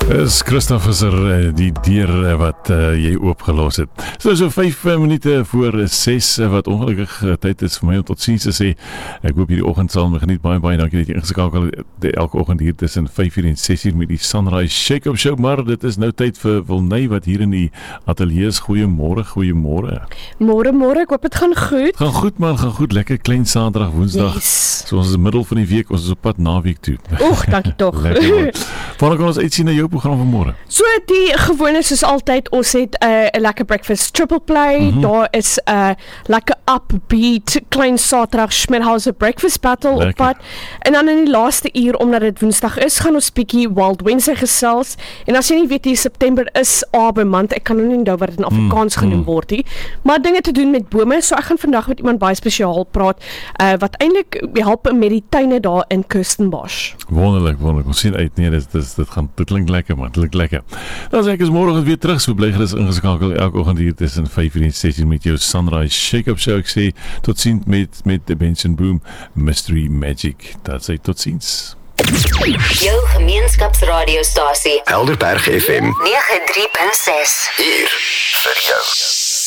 Is Christopher die deur wat jy oopgelos het. So 5 minute voor 6 wat ongelukkig tyd is vir my om tot ziens te sê. Ek hoop hierdie oggend sal my geniet. Baie dankie dat jy ingeskakel elke oggend hier tussen 5:00 en 6:00 met die Sunrise Shake-Up Show, maar dit is nou tyd vir Wilney wat hier in die ateljee is. Goeiemôre. Môre, ek hoop dit gaan goed. Gaan goed man, gaan goed. Lekker klein Saterdag, Woensdag. Yes. So ons is in die middel van die week, ons is op pad naweek toe. Oeg, dankie tog. Wanneer kan ons uitsien na jou program van môre? So die gewone soos altyd, ons het 'n lekker breakfast triple play, daar is 'n lekker upbeat klein Saterdag Schmidhauser breakfast battle op pad. En dan in die laaste uur, omdat dit Woensdag is, gaan ons bietjie Wild Wednesday gesels. En as jy nie weet, die September is Abermand, ek kan nou nie onthou wat dit in Afrikaans genoem word nie, maar dinge te doen met bome, so ek gaan vandag met iemand baie spesiaal praat, wat eintlik help met die tuine daar in Kirstenbosch. Wonderlik, ons sien uit, nee, dit klink lekker man, dit klink lekker. Dan sê ek is môre weer terug, so bly gerus ingeskakel elke oggend hier tussen 5:00 en 6:00 met jou Sunrise Shake-Up Show. Ek sê tot ziens met the Benson Boom Mystery Magic. Dat sê tot ziens. Jou gemeenskapsradiostasie Helderberg FM 93.6 hier vir jou.